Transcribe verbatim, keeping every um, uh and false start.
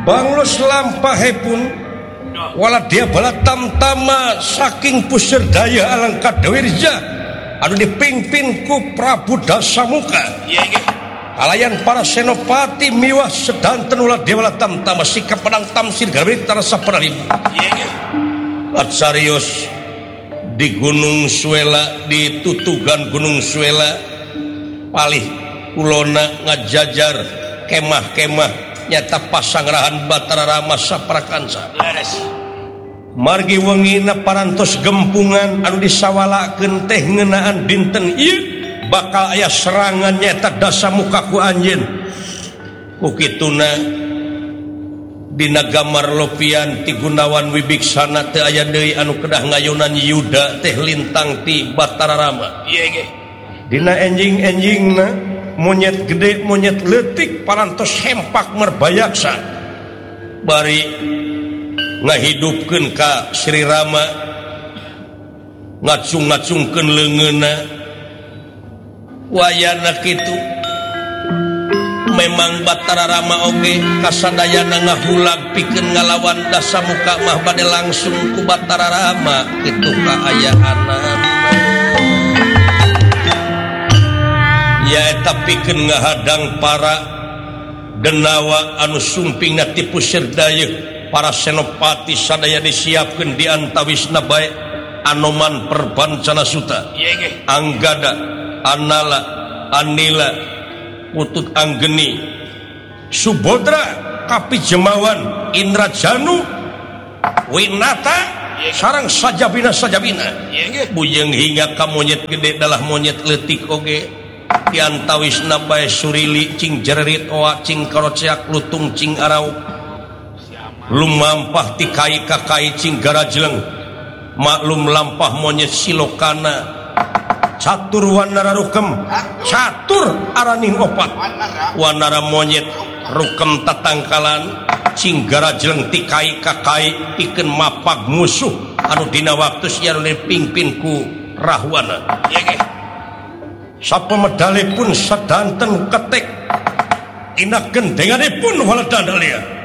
Banglos lampahipun wala dia bala tamtama saking pusir daya alangka dawirja anu dipimpin ku Prabu Dasamuka. Iya iya. Alayan para senopati miwah sedanten ulah dia bala tamtama sikap pedang tamsir garbit tarasa penarimu. Iya iya. Atsarios di Gunung Suela, di Tutugan Gunung Suela palih kulona ngajajar kemah-kemah nyata pasangrahan Batara Rama saprakansa. Leres. Margi wengina parantos gempungan anu disawalakeun teh ngeunaan dinten ieu bakal aya serangan nyata Dasamuka ku anjeun. Ku kituna dina gamar lopian ti Gunawan Wibiksana teu aya deui anu kedah ngayunan Yuda teh lintang ti Batara Rama. Iya iya. Dina enjing-enjingna monyet gede monyet leutik parantos hempak merbayaksa bari ngahidupkeun ka Sri Rama ngacung-ngacungkeun leungeunna. Wayana kitu memang Batara Rama oge kasadayana ngahulag pikeun ngalawan Dasamuka mah bade langsung ku Batara Rama kitu kaayaanana. Ya eta pikeun ngahadang para denawa anu sumpingna ti pusir daya para senopati sadaya disiapkeun di antawisna bae Anoman Perbancana Suta. Iya iya. Anggada, Anala, Anila, Putut Anggeni, Subodra, Kapijemawan, Indrajanu, Winata, sareng sajabina sajabina. Iya iya. Bujeng hingga ka monyet gede dalah monyet leutik oge. Di antawisna bae Surili cing jererit oa cing karoceak lutung cing arau lumampah ti kai ka kai cing garajleng maklum lampah monyet silokana catur wanara rukem catur araning opat wanara monyet rukem tatangkalan cing garajleng ti kai ka kai pikeun mapag musuh anu dina waktu anu dipimpin ku Rahwana. Iya iya. Sapa medalipun sedanten ketek ina gendenganipun wala dandalia